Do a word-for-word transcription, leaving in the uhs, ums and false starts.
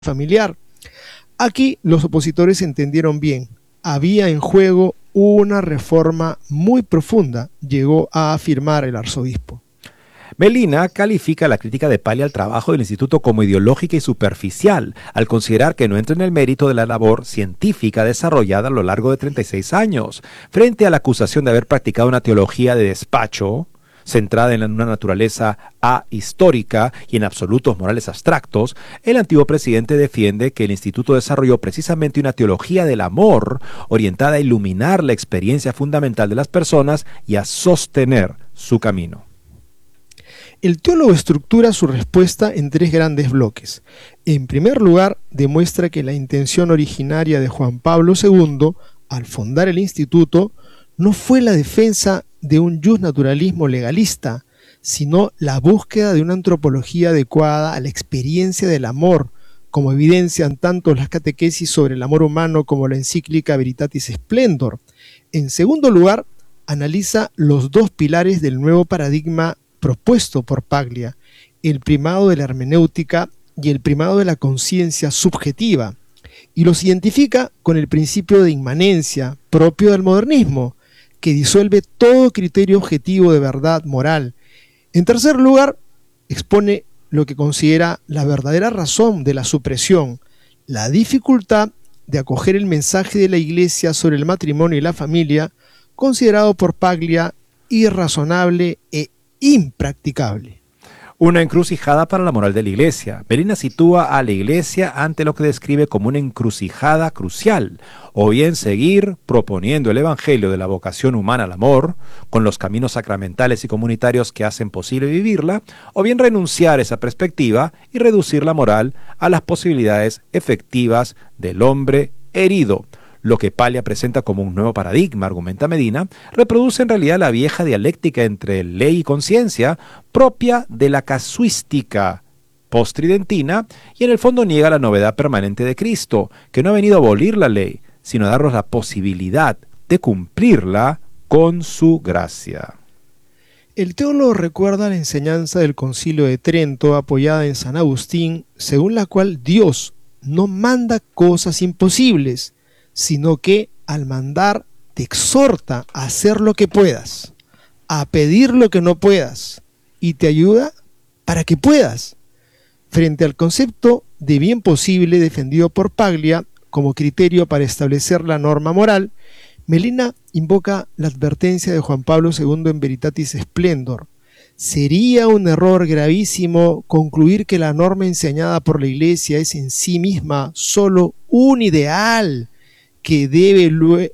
familiar. Aquí los opositores entendieron bien, había en juego una reforma muy profunda, llegó a afirmar el arzobispo. Melina califica la crítica de Paglia al trabajo del instituto como ideológica y superficial, al considerar que no entra en el mérito de la labor científica desarrollada a lo largo de treinta y seis años, frente a la acusación de haber practicado una teología de despacho, centrada en una naturaleza ahistórica y en absolutos morales abstractos. El antiguo presidente defiende que el instituto desarrolló precisamente una teología del amor, orientada a iluminar la experiencia fundamental de las personas y a sostener su camino. El teólogo estructura su respuesta en tres grandes bloques. En primer lugar, demuestra que la intención originaria de Juan Pablo segundo, al fundar el instituto, no fue la defensa de un justnaturalismo legalista, sino la búsqueda de una antropología adecuada a la experiencia del amor, como evidencian tanto las catequesis sobre el amor humano como la encíclica Veritatis Splendor. En segundo lugar, analiza los dos pilares del nuevo paradigma propuesto por Paglia, el primado de la hermenéutica y el primado de la conciencia subjetiva, y los identifica con el principio de inmanencia propio del modernismo, que disuelve todo criterio objetivo de verdad moral. En tercer lugar, expone lo que considera la verdadera razón de la supresión, la dificultad de acoger el mensaje de la Iglesia sobre el matrimonio y la familia, considerado por Paglia irrazonable e impracticable. Una encrucijada para la moral de la Iglesia. Melina sitúa a la Iglesia ante lo que describe como una encrucijada crucial, o bien seguir proponiendo el evangelio de la vocación humana al amor, con los caminos sacramentales y comunitarios que hacen posible vivirla, o bien renunciar a esa perspectiva y reducir la moral a las posibilidades efectivas del hombre herido. Lo que Paglia presenta como un nuevo paradigma, argumenta Medina, reproduce en realidad la vieja dialéctica entre ley y conciencia propia de la casuística postridentina y en el fondo niega la novedad permanente de Cristo, que no ha venido a abolir la ley, sino a darnos la posibilidad de cumplirla con su gracia. El teólogo recuerda la enseñanza del Concilio de Trento apoyada en San Agustín, según la cual Dios no manda cosas imposibles, sino que al mandar te exhorta a hacer lo que puedas, a pedir lo que no puedas, y te ayuda para que puedas. Frente al concepto de bien posible defendido por Paglia como criterio para establecer la norma moral, Melina invoca la advertencia de Juan Pablo segundo en Veritatis Splendor. Sería un error gravísimo concluir que la norma enseñada por la Iglesia es en sí misma solo un ideal que debe luego